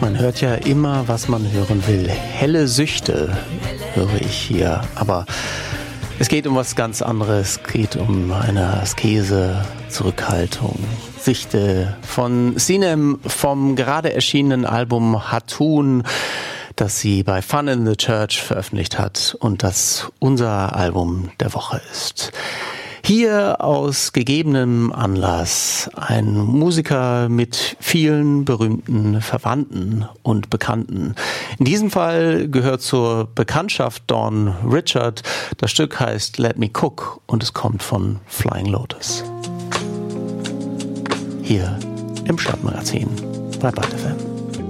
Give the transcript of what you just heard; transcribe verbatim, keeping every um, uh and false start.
Man hört ja immer, was man hören will. Helle Süchte höre ich hier. Aber es geht um was ganz anderes. Es geht um eine Askese, Zurückhaltung. Sichte von Sinem vom gerade erschienenen Album Hatun, das sie bei Fun in the Church veröffentlicht hat und das unser Album der Woche ist. Hier aus gegebenem Anlass ein Musiker mit vielen berühmten Verwandten und Bekannten. In diesem Fall gehört zur Bekanntschaft Dawn Richard. Das Stück heißt Let Me Cook und es kommt von Flying Lotus. Hier im Stadtmagazin bei Byte F M.